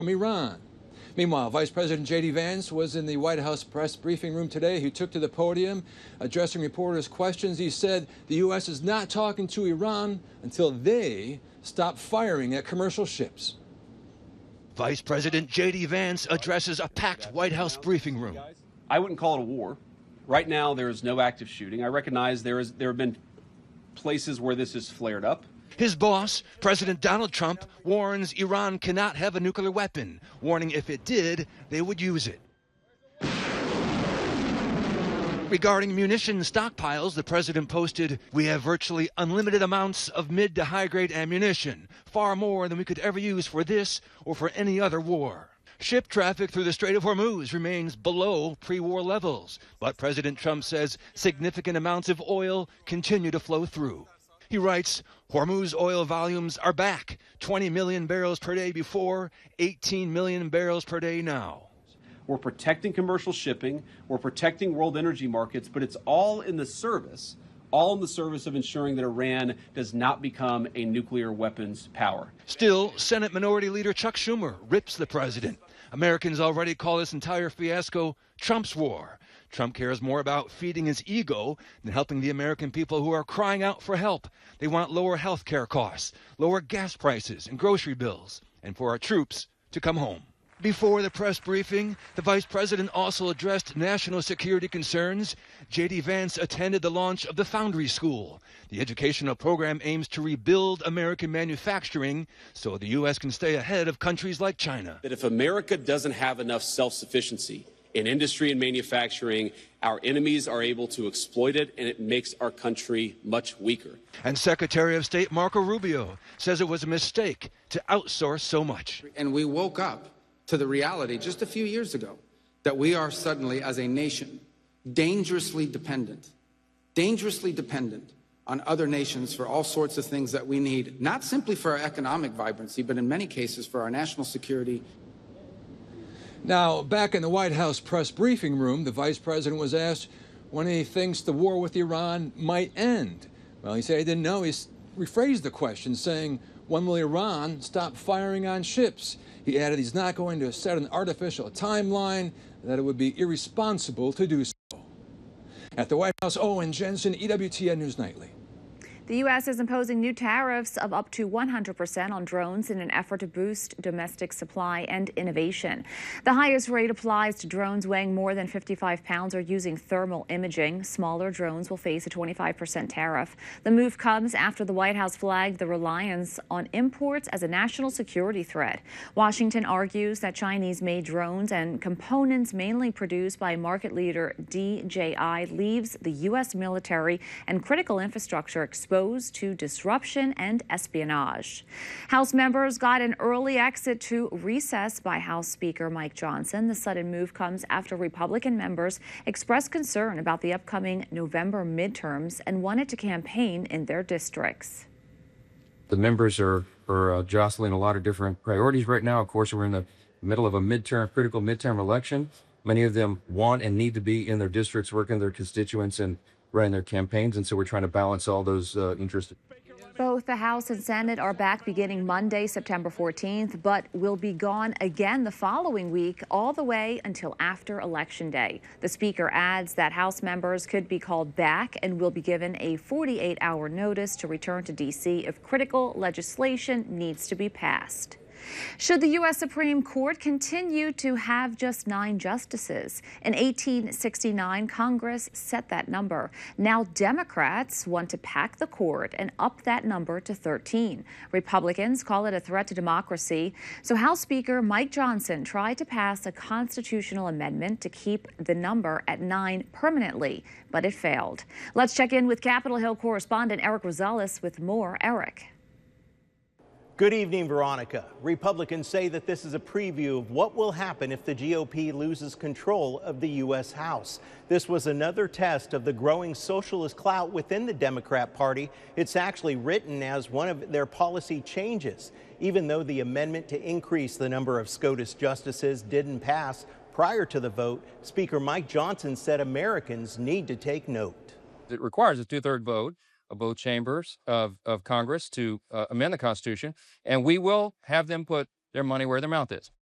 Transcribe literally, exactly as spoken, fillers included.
from Iran. Meanwhile, Vice President J D Vance was in the White House press briefing room today. He took to the podium, addressing reporters' questions. He said the U S is not talking to Iran until they stop firing at commercial ships. Vice President J D Vance addresses a packed White House briefing room. I wouldn't call it a war. Right now, there is no active shooting. I recognize there is there have been places where this has flared up. His boss, President Donald Trump, warns Iran cannot have a nuclear weapon, warning if it did, they would use it. Regarding munition stockpiles, the president posted, "We have virtually unlimited amounts of mid to high-grade ammunition, far more than we could ever use for this or for any other war." Ship traffic through the Strait of Hormuz remains below pre-war levels, but President Trump says significant amounts of oil continue to flow through. He writes, Hormuz oil volumes are back, twenty million barrels per day before, eighteen million barrels per day now. We're protecting commercial shipping, we're protecting world energy markets, but it's all in the service, all in the service of ensuring that Iran does not become a nuclear weapons power. Still, Senate Minority Leader Chuck Schumer rips the president. Americans already call this entire fiasco Trump's war. Trump cares more about feeding his ego than helping the American people who are crying out for help. They want lower health care costs, lower gas prices and grocery bills, and for our troops to come home. Before the press briefing, the vice president also addressed national security concerns. J D Vance attended the launch of the Foundry School. The educational program aims to rebuild American manufacturing so the U S can stay ahead of countries like China. That if America doesn't have enough self-sufficiency in industry and manufacturing, our enemies are able to exploit it, and it makes our country much weaker. And Secretary of State Marco Rubio says it was a mistake to outsource so much. And we woke up to the reality just a few years ago that we are suddenly, as a nation, dangerously dependent, dangerously dependent on other nations for all sorts of things that we need, not simply for our economic vibrancy, but in many cases for our national security. Now, back in the White House press briefing room, the vice president was asked when he thinks the war with Iran might end. Well, he said he didn't know. He rephrased the question, saying, when will Iran stop firing on ships? He added he's not going to set an artificial timeline, that it would be irresponsible to do so. At the White House, Owen Jensen, E W T N News Nightly. The U S is imposing new tariffs of up to one hundred percent on drones in an effort to boost domestic supply and innovation. The highest rate applies to drones weighing more than fifty-five pounds or using thermal imaging. Smaller drones will face a twenty-five percent tariff. The move comes after the White House flagged the reliance on imports as a national security threat. Washington argues that Chinese-made drones and components mainly produced by market leader D J I leaves the U S military and critical infrastructure exposed to disruption and espionage. House members got an early exit to recess by House Speaker Mike Johnson. The sudden move comes after Republican members expressed concern about the upcoming November midterms and wanted to campaign in their districts. The members are, are uh, jostling a lot of different priorities right now. Of course, we're in the middle of a midterm, critical midterm election. Many of them want and need to be in their districts, working with their constituents and running their campaigns, and so we're trying to balance all those uh, interests. Both the House and Senate are back beginning Monday, September fourteenth, but will be gone again the following week, all the way until after Election Day. The Speaker adds that House members could be called back and will be given a forty-eight hour notice to return to D C if critical legislation needs to be passed. Should the U S Supreme Court continue to have just nine justices? In eighteen sixty-nine, Congress set that number. Now Democrats want to pack the court and up that number to thirteen. Republicans call it a threat to democracy. So House Speaker Mike Johnson tried to pass a constitutional amendment to keep the number at nine permanently, but it failed. Let's check in with Capitol Hill correspondent Eric Rosales with more. Eric. Good evening, Veronica. Republicans say that this is a preview of what will happen if the G O P loses control of the U S House. This was another test of the growing socialist clout within the Democrat Party. It's actually written as one of their policy changes. Even though the amendment to increase the number of SCOTUS justices didn't pass prior to the vote, Speaker Mike Johnson said Americans need to take note. It requires a two-third vote of both chambers of, of Congress to uh, amend the Constitution, and we will have them put their money where their mouth is.